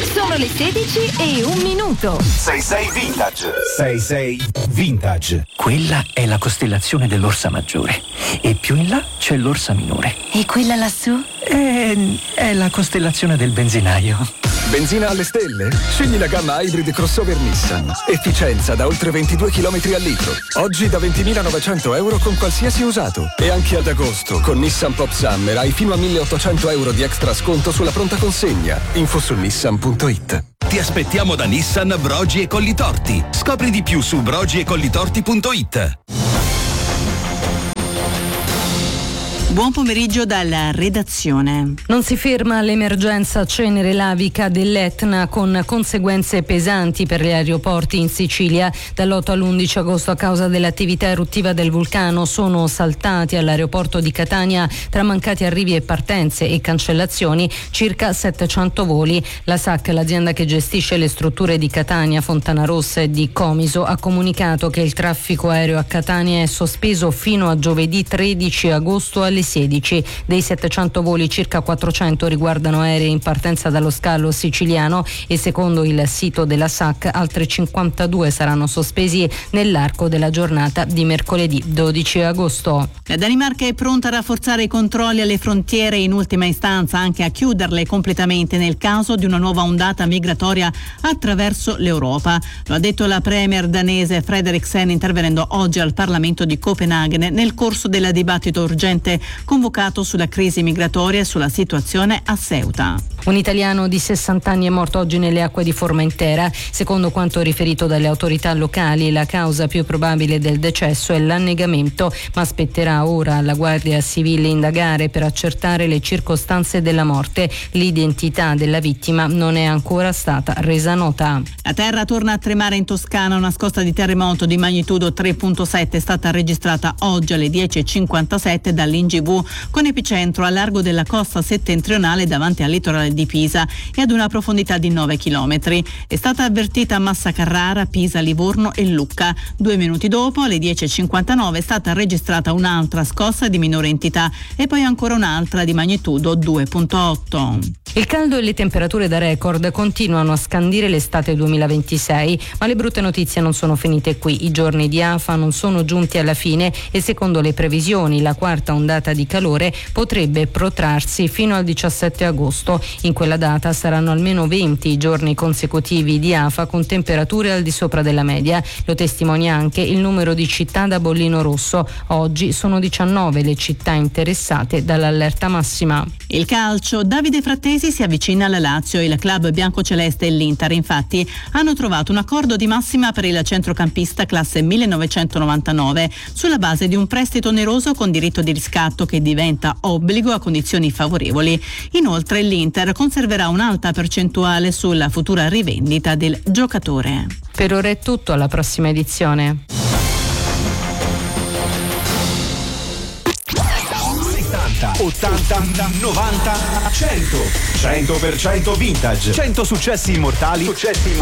Sono le 16:01. 66 Vintage. 66 Vintage. Quella è la costellazione dell'Orsa Maggiore e più in là c'è l'Orsa Minore. E quella lassù? È la costellazione del benzinaio. Benzina alle stelle? Scegli la gamma Hybrid Crossover Nissan. Efficienza da oltre 22 km al litro. Oggi da 20.900 euro con qualsiasi usato. E anche ad agosto con Nissan Pop Summer hai fino a 1.800 euro di extra sconto sulla pronta consegna. Info su nissan.it. Ti aspettiamo da Nissan Brogi e Collitorti. Scopri di più su brogiecollitorti.it. Buon pomeriggio dalla redazione. Non si ferma l'emergenza cenere lavica dell'Etna con conseguenze pesanti per gli aeroporti in Sicilia. Dall'8 all'11 agosto a causa dell'attività eruttiva del vulcano sono saltati all'aeroporto di Catania, tra mancati arrivi e partenze e cancellazioni, circa 700 voli. La SAC, l'azienda che gestisce le strutture di Catania, Fontanarossa e di Comiso, ha comunicato che il traffico aereo a Catania è sospeso fino a giovedì 13 agosto alle 16. Dei 700 voli, circa 400 riguardano aerei in partenza dallo scalo siciliano e secondo il sito della SAC altri 52 saranno sospesi nell'arco della giornata di mercoledì 12 agosto. La Danimarca è pronta a rafforzare i controlli alle frontiere e in ultima istanza anche a chiuderle completamente nel caso di una nuova ondata migratoria attraverso l'Europa. Lo ha detto la premier danese Frederiksen intervenendo oggi al Parlamento di Copenaghen nel corso del dibattito urgente convocato sulla crisi migratoria e sulla situazione a Ceuta. Un italiano di 60 anni è morto oggi nelle acque di Formentera. Secondo quanto riferito dalle autorità locali, la causa più probabile del decesso è l'annegamento, ma spetterà ora alla Guardia Civile indagare per accertare le circostanze della morte. L'identità della vittima non è ancora stata resa nota. La terra torna a tremare in Toscana. Una scossa di terremoto di magnitudo 3.7 è stata registrata oggi alle 10:57 dall'INGV, con epicentro a largo della costa settentrionale davanti al litorale di Pisa e ad una profondità di 9 chilometri. È stata avvertita a Massa Carrara, Pisa, Livorno e Lucca. 2 minuti dopo, alle 10:59, è stata registrata un'altra scossa di minore entità e poi ancora un'altra di magnitudo 2.8. Il caldo e le temperature da record continuano a scandire l'estate 2026, ma le brutte notizie non sono finite qui. I giorni di afa non sono giunti alla fine e secondo le previsioni la quarta ondata di calore potrebbe protrarsi fino al 17 agosto. In quella data saranno almeno 20 i giorni consecutivi di afa con temperature al di sopra della media. Lo testimonia anche il numero di città da bollino rosso. Oggi sono 19 le città interessate dall'allerta massima. Il calcio. Davide Frattesi si avvicina alla Lazio. Il club biancoceleste e l'Inter infatti hanno trovato un accordo di massima per il centrocampista classe 1999 sulla base di un prestito oneroso con diritto di riscatto che diventa obbligo a condizioni favorevoli. Inoltre l'Inter conserverà un'alta percentuale sulla futura rivendita del giocatore. Per ora è tutto, alla prossima edizione. 80, 90, 100. 100% vintage. 100 successi immortali